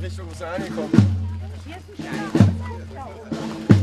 Richtung, wo es angekommen. Hier ist ein Stein.